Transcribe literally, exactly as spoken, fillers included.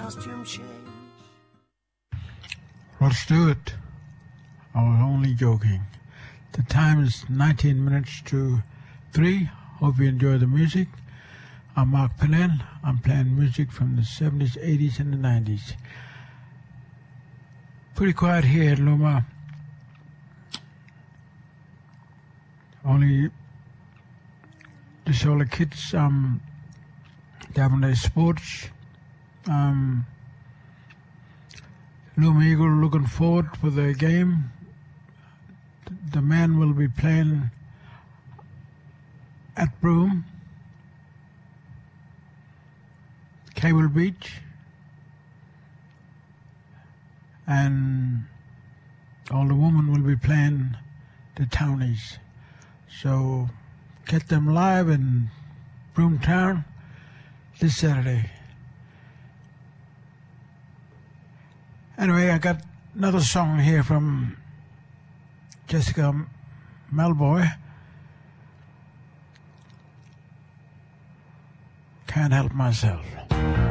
costume change. Rod Stewart, I was only joking. The time is nineteen minutes to three. Hope you enjoy the music. I'm Mark Pennell. I'm playing music from the seventies, eighties, and the nineties. Pretty quiet here at Luma. Only just all the kids um, having their sports. Um, Luma Eagle looking forward for the game. The men will be playing at Broome, Cable Beach, and all the women will be playing the Townies. So get them live in Broome Town this Saturday. Anyway, I got another song here from Jessica Malboy. Can't help myself.